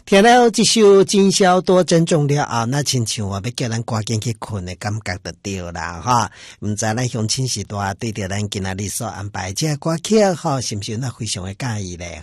听了这首今宵多珍重了后，那亲像我要叫咱赶紧去困的感觉就对啦哈。唔知咱乡亲时代对着咱今仔日所安排这歌曲哈，是不是那非常的介意咧？